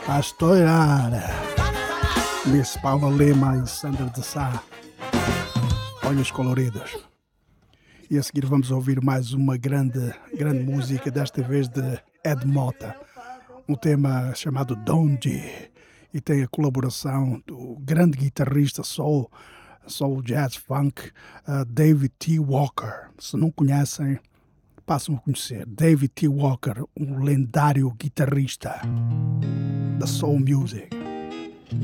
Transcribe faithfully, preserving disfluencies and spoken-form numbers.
A estourar. Miss Paula Lima e Sandra de Sá. Olhos coloridos. E a seguir vamos ouvir mais uma grande, grande música, desta vez de Ed Mota. Um tema chamado Donji. E tem a colaboração do grande guitarrista soul, soul jazz funk, uh, David T. Walker. Se não conhecem, passam a conhecer. David T. Walker, um lendário guitarrista da soul music.